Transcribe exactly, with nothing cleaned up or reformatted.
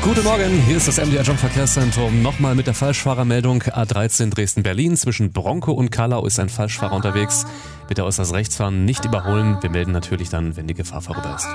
Guten Morgen, hier ist das M D R Jump Verkehrszentrum. Nochmal mit der Falschfahrermeldung. A dreizehn Dresden-Berlin. Zwischen Bronco und Kallau ist ein Falschfahrer unterwegs. Bitte äußerst rechts fahren, nicht überholen. Wir melden natürlich dann, wenn die Gefahr vorüber ist.